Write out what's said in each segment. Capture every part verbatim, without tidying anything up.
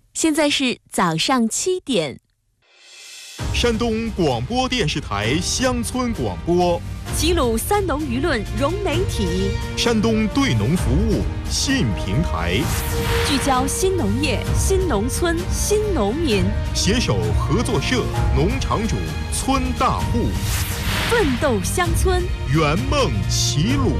现在是早上七点。 山东广播电视台乡村广播， 齐鲁三农舆论融媒体， 山东对农服务新平台， 聚焦新农业、新农村、新农民， 携手合作社、农场主、村大户， 奋斗乡村， 圆梦齐鲁。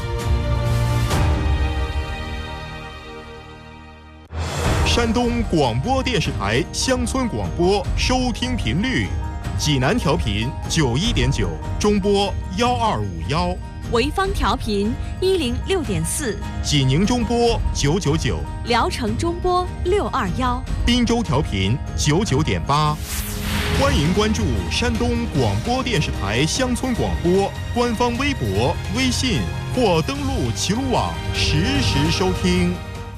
山东广播电视台乡村广播收听频率：济南调频九一点九，中波幺二五幺； 潍坊调频一零六点四， 济宁中波九九九， 聊城中波六二幺， 滨州调频九九点八。欢迎关注山东广播电视台乡村广播官方微博、微信，或登录齐鲁网实时收听。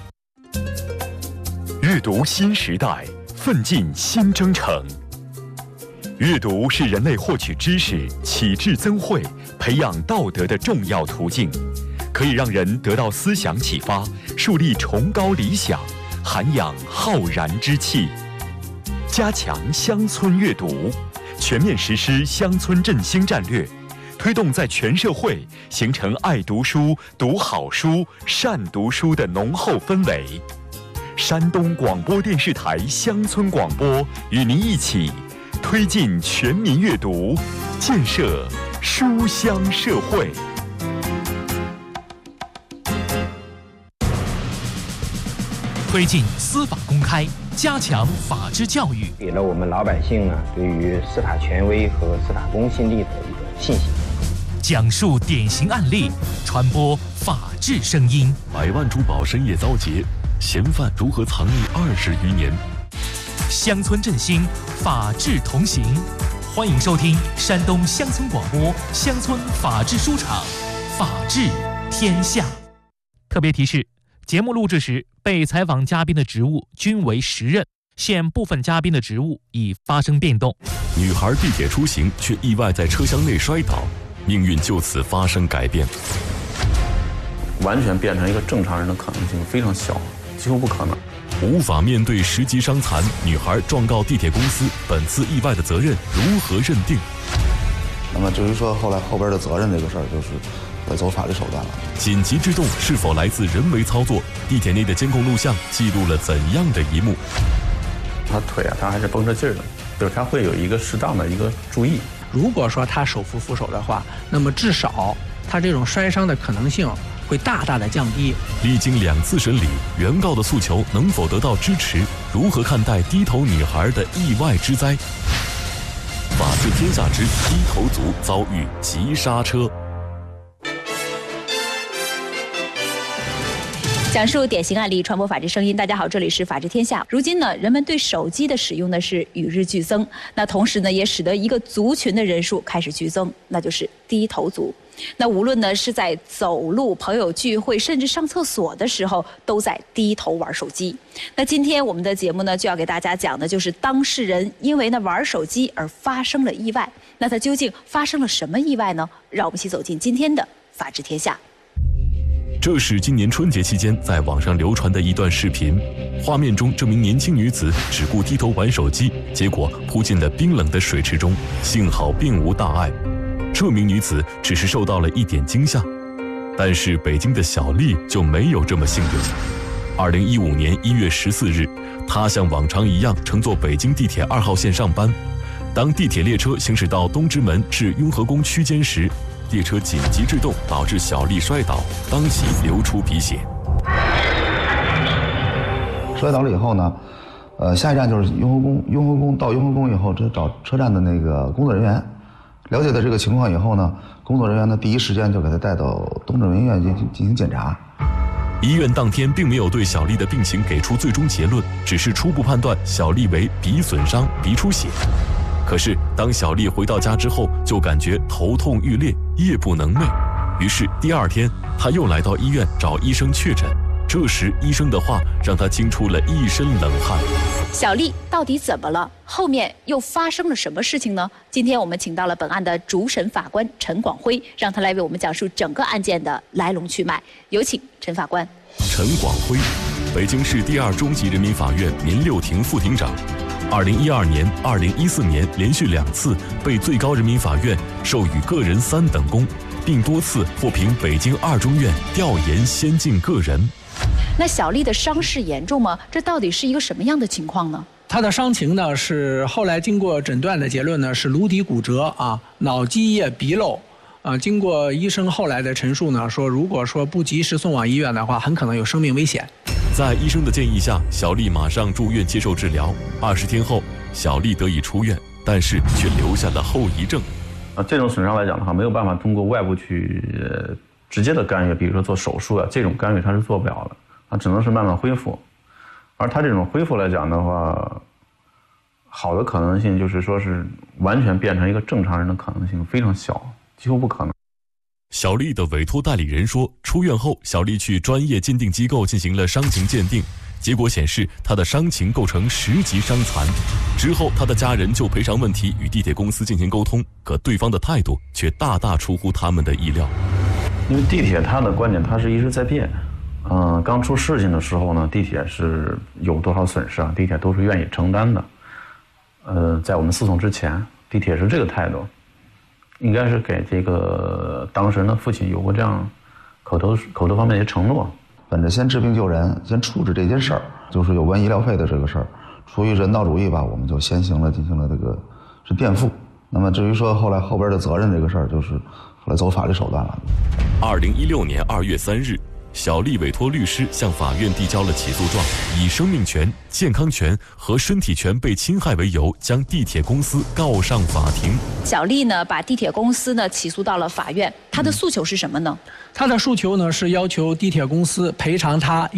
阅读新时代，奋进新征程。阅读是人类获取知识、启智增慧、培养道德的重要途径，可以让人得到思想启发，树立崇高理想，涵养浩然之气。加强乡村阅读，全面实施乡村振兴战略，推动在全社会形成爱读书、读好书、善读书的浓厚氛围。山东广播电视台乡村广播与您一起推进全民阅读，建设书香社会。 推进司法公开，加强法治教育， 给了我们老百姓呢对于司法权威和司法公信力的一个信心。 讲述典型案例，传播法治声音。 百万珠宝深夜遭劫，嫌犯如何藏匿二十余年？ 乡村振兴，法治同行。欢迎收听山东乡村广播乡村法治书场，法治天下。特别提示：节目录制时，被采访嘉宾的职务均为实任，现部分嘉宾的职务已发生变动。 女孩地铁出行却意外在车厢内摔倒，命运就此发生改变。 完全变成一个正常人的可能性非常小，几乎不可能。 无法面对十级伤残，女孩状告地铁公司，本次意外的责任如何认定？ 那么至于说后来后边的责任这个事儿，就是会走法律手段了。 紧急制动是否来自人为操作？地铁内的监控录像记录了怎样的一幕？ 他腿啊，他还是绷着劲儿的，就是他会有一个适当的一个注意。 如果说他手扶扶手的话，那么至少他这种摔伤的可能性会大大的降低。 历经两次审理，原告的诉求能否得到支持？如何看待低头女孩的意外之灾？法治天下之低头族遭遇急刹车。 讲述典型案例，传播法治声音。大家好，这里是法治天下。如今呢，人们对手机的使用呢是与日俱增，那同时呢，也使得一个族群的人数开始剧增，那就是低头族。那无论呢是在走路、朋友聚会，甚至上厕所的时候，都在低头玩手机。那今天我们的节目呢，就要给大家讲的就是当事人因为呢玩手机而发生了意外。那他究竟发生了什么意外呢？让我们一起走进今天的法治天下。 这是今年春节期间在网上流传的一段视频，画面中这名年轻女子只顾低头玩手机，结果扑进了冰冷的水池中，幸好并无大碍。这名女子只是受到了一点惊吓，但是北京的小丽就没有这么幸运。二零一五年一月十四日，她像往常一样乘坐北京地铁二号线上班，当地铁列车行驶到东直门至雍和宫区间时，列车紧急制动，导致小丽摔倒，当即流出鼻血。 摔倒了以后呢，呃，下一站就是雍和宫。雍和宫到雍和宫以后，这找车站的那个工作人员，了解了这个情况以后呢，工作人员呢第一时间就给他带到东直门医院进行进行检查。 医院当天并没有对小丽的病情给出最终结论，只是初步判断小丽为鼻损伤、鼻出血。可是当小丽回到家之后，就感觉头痛欲裂，夜不能寐。于是第二天，她又来到医院找医生确诊。这时医生的话让她惊出了一身冷汗。 小丽到底怎么了？后面又发生了什么事情呢？今天我们请到了本案的主审法官陈广辉，让他来为我们讲述整个案件的来龙去脉。有请陈法官。 陈广辉， 北京市第二中级人民法院民六庭副庭长。二零一二年、二零一四年连续两次被最高人民法院授予个人三等功，并多次获评北京二中院调研先进个人。 那小丽的伤势严重吗？这到底是一个什么样的情况呢？ 她的伤情呢是后来经过诊断的结论呢是颅底骨折啊，脑积液鼻漏。啊，经过医生后来的陈述呢，说如果说不及时送往医院的话，很可能有生命危险。 在医生的建议下，小丽马上住院接受治疗。二十天后，小丽得以出院，但是却留下了后遗症。 啊，这种损伤来讲的话，没有办法通过外部去、呃、直接的干预，比如说做手术啊，这种干预它是做不了的，它只能是慢慢恢复。而它这种恢复来讲的话，好的可能性就是说是完全变成一个正常人的可能性非常小。几乎不可能。 小丽的委托代理人说，出院后，小丽去专业鉴定机构进行了伤情鉴定，结果显示她的伤情构成十级伤残。之后，她的家人就赔偿问题与地铁公司进行沟通，可对方的态度却大大出乎他们的意料。 因为地铁它的观点，它是一直在变。嗯、呃，刚出事情的时候呢，地铁是有多少损失啊，地铁都是愿意承担的。呃，在我们诉讼之前，地铁是这个态度。应该是给这个当事人的父亲有过这样口头口头方面的承诺， 本着先治病救人，先处置这件事儿，就是有关医疗费的这个事儿，出于人道主义吧，我们就先行了进行了这个是垫付。那么至于说后来后边的责任这个事儿，就是后来走法律手段了。 二零一六年二月三日，小丽委托律师向法院递交了起诉状，以生命权、健康权和身体权被侵害为由，将地铁公司告上法庭。 小丽呢，把地铁公司呢起诉到了法院，她的诉求是什么呢？ 她的诉求呢是要求地铁公司赔偿她